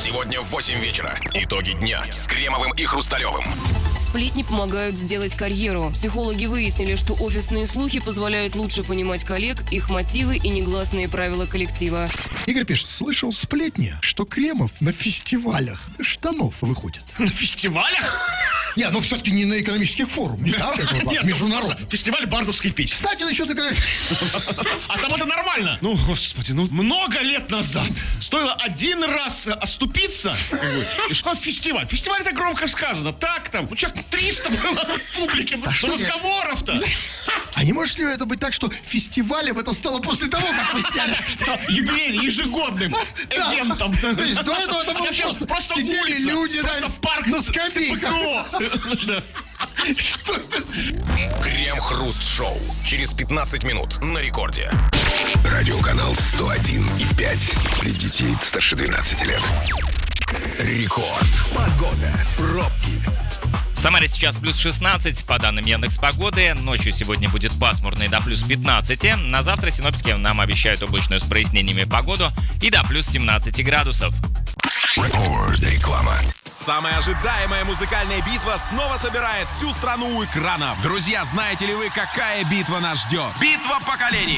Сегодня в 8 вечера. Итоги дня с Кремовым и Хрусталевым. Сплетни помогают сделать карьеру. Психологи выяснили, что офисные слухи позволяют лучше понимать коллег, их мотивы и негласные правила коллектива. Игорь пишет, слышал сплетни, что Кремов на фестивалях штанов выходит. На фестивалях? Не, ну все-таки не на экономических форумах, да? Нет, международных. Фестиваль бардовской печи. Кстати, насчет А там это нормально. Ну, господи, много лет назад стоило один раз оступиться. И что фестиваль? Фестиваль это громко сказано. Так там, человек 300 было в публике. Разговоров-то. А не может ли это быть так, что фестивалем это стало после того, как мы сняли? Юбилей ежегодным ивентом. То есть до этого это было просто сидели люди, просто парк на скамейках. Крем-хруст-шоу. Через 15 минут на рекорде. Радиоканал 101,5 для детей старше 12 лет. Рекорд. Погода. Пробки. В Самаре сейчас плюс 16, по данным Яндекс.Погоды. Ночью сегодня будет пасмурно и до плюс 15. На завтра синоптики нам обещают облачную с прояснениями погоду и до плюс 17 градусов. Реклама. Самая ожидаемая музыкальная битва снова собирает всю страну у экранов. Друзья, знаете ли вы, какая битва нас ждет? Битва поколений.